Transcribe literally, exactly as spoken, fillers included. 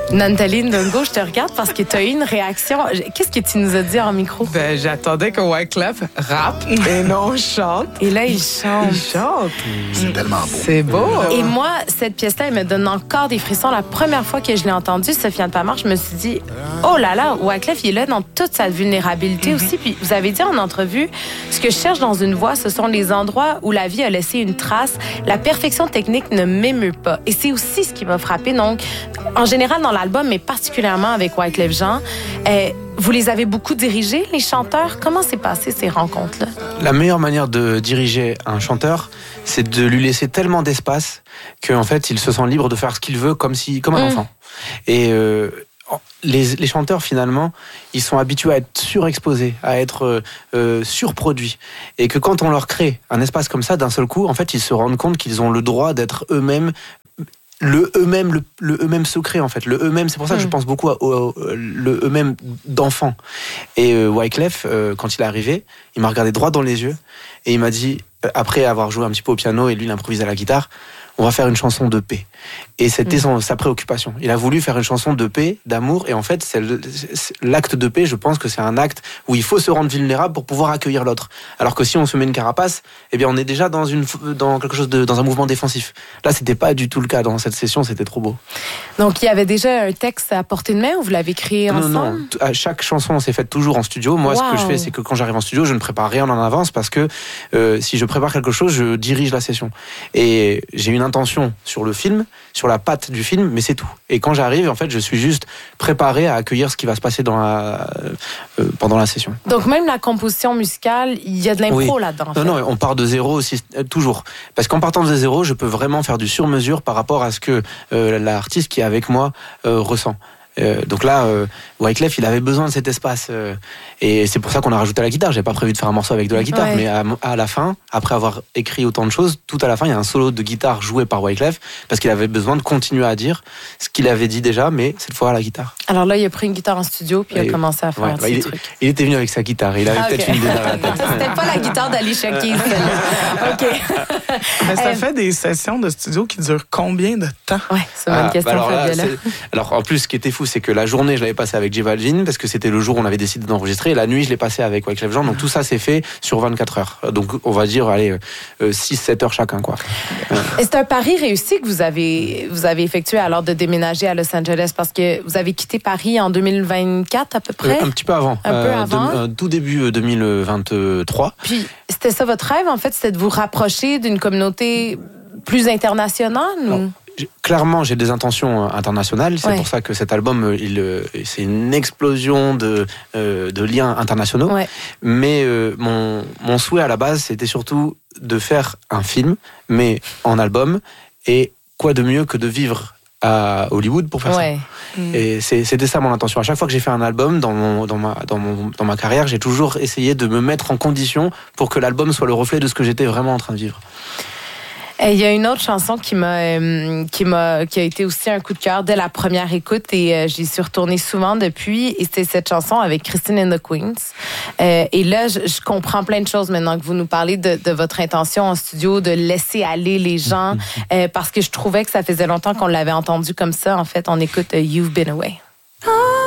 Nantalie Ndongo, je te regarde parce que tu as eu une réaction. Qu'est-ce que tu nous as dit en micro? Ben, j'attendais que Wyclef rappe et non chante. Et là, il chante. Il chante. C'est tellement beau. C'est beau. Et moi, cette pièce-là, elle me donne encore des frissons. La première fois que je l'ai entendue, Sofiane Pamart, je me suis dit, oh là là, Wyclef, il est là dans toute sa vulnérabilité mm-hmm. aussi. Puis vous avez dit en entrevue, ce que je cherche dans une voix, ce sont les endroits où la vie a laissé une trace. La perfection technique ne m'émeut pas. Et c'est aussi ce qui m'a frappé. Donc, en général, dans l'album, mais particulièrement avec Wyclef Jean, euh, vous les avez beaucoup dirigés, les chanteurs. Comment s'est passé ces rencontres-là? La meilleure manière de diriger un chanteur, c'est de lui laisser tellement d'espace qu'en fait, il se sent libre de faire ce qu'il veut comme, si, comme un mmh. enfant. Et euh, les, les chanteurs, finalement, ils sont habitués à être surexposés, à être euh, surproduits. Et que quand on leur crée un espace comme ça, d'un seul coup, en fait, ils se rendent compte qu'ils ont le droit d'être eux-mêmes le eux-mêmes le, le eux-mêmes secret en fait le eux-mêmes, c'est pour ça que mmh. je pense beaucoup au, au le eux-mêmes d'enfant. Et euh, Wyclef euh, quand il est arrivé, il m'a regardé droit dans les yeux et il m'a dit, euh, après avoir joué un petit peu au piano et lui il improvise à la guitare, on va faire une chanson de paix. Et c'était mmh. son, sa préoccupation. Il a voulu faire une chanson de paix, d'amour, et en fait, c'est le, c'est l'acte de paix, je pense que c'est un acte où il faut se rendre vulnérable pour pouvoir accueillir l'autre. Alors que si on se met une carapace, eh bien, on est déjà dans une, dans quelque chose de, dans un mouvement défensif. Là, c'était pas du tout le cas. Dans cette session, c'était trop beau. Donc, il y avait déjà un texte à portée de main ou vous l'avez créé ensemble? Non, non. À chaque chanson, s'est faite toujours en studio. Moi, wow. ce que je fais, c'est que quand j'arrive en studio, je ne prépare rien en avance parce que euh, si je prépare quelque chose, je dirige la session. Et j'ai une intention sur le film, sur la patte du film, mais c'est tout. Et quand j'arrive, en fait, je suis juste préparé à accueillir ce qui va se passer dans la, euh, pendant la session. Donc même la composition musicale, il y a de l'impro oui. là-dedans. Non, non, on part de zéro aussi, toujours. Parce qu'en partant de zéro, je peux vraiment faire du sur-mesure par rapport à ce que euh, l'artiste qui est avec moi euh, ressent. Euh, donc là, euh, Wyclef, il avait besoin de cet espace. Euh, et c'est pour ça qu'on a rajouté la guitare. J'avais pas prévu de faire un morceau avec de la guitare. Ouais. Mais à, à la fin, après avoir écrit autant de choses, tout à la fin, il y a un solo de guitare joué par Wyclef parce qu'il avait besoin de continuer à dire ce qu'il avait dit déjà, mais cette fois à la guitare. Alors là, il a pris une guitare en studio puis il a et, commencé à faire ouais, bah, il, trucs. Il était venu avec sa guitare. Il avait ah, peut-être okay. une idée dans la tête. C'était pas la guitare d'Alicia Keys, celle-là. OK. Mais ça euh, fait des sessions de studio qui durent combien de temps? Ouais, c'est une bonne ah, question, bah alors, là, Fabiola. Alors, en plus, ce qui était fou, c'est que la journée, je l'avais passé avec J Balvin parce que c'était le jour où on avait décidé d'enregistrer. Et la nuit, je l'ai passé avec Wyclef Jean. Donc tout ça s'est fait sur vingt-quatre heures. Donc on va dire, allez, euh, six sept heures chacun, quoi. Et c'est un pari réussi que vous avez, vous avez effectué alors de déménager à Los Angeles parce que vous avez quitté Paris en deux mille vingt-quatre à peu près? Euh, un petit peu avant. Un peu avant. Euh, de, tout début deux mille vingt-trois. Puis c'était ça votre rêve, en fait? C'était de vous rapprocher d'une communauté plus internationale? Non. Ou? Clairement, j'ai des intentions internationales. C'est ouais. pour ça que cet album, il, c'est une explosion de, euh, de liens internationaux. Ouais. Mais euh, mon, mon souhait à la base, c'était surtout de faire un film, mais en album. Et quoi de mieux que de vivre à Hollywood pour faire ouais. ça. Mmh. Et c'est, c'était ça mon intention. À chaque fois que j'ai fait un album dans, mon, dans, ma, dans, mon, dans ma carrière, j'ai toujours essayé de me mettre en condition pour que l'album soit le reflet de ce que j'étais vraiment en train de vivre. Il y a une autre chanson qui m'a, euh, qui m'a, qui a été aussi un coup de cœur dès la première écoute et euh, j'y suis retournée souvent depuis. Et c'est cette chanson avec Christine and the Queens. Euh, et là, je, je comprends plein de choses maintenant que vous nous parlez de, de votre intention en studio de laisser aller les gens euh, parce que je trouvais que ça faisait longtemps qu'on l'avait entendu comme ça. En fait, on écoute euh, You've Been Away.